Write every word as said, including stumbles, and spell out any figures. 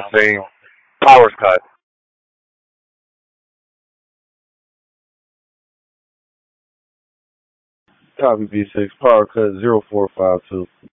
saying power's cut. Copy B six, power cut zero four five two.